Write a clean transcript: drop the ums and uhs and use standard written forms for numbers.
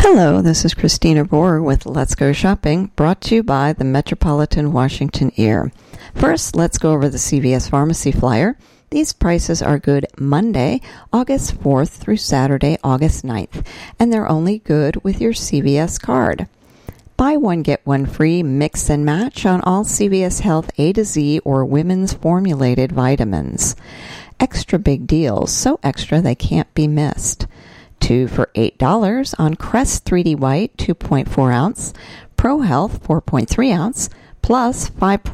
Hello, this is Christina Boer with Let's Go Shopping, brought to you by the Metropolitan Washington Ear. First, let's go over the CVS Pharmacy flyer. These prices are good Monday, August 4th through Saturday, August 9th, and they're only good with your CVS card. Buy one, get one free, mix and match on all CVS Health A to Z or women's formulated vitamins. Extra big deals, so extra they can't be missed. 2 for $8 on Crest 3D White 2.4 ounce, Pro Health 4.3 ounce, plus 5.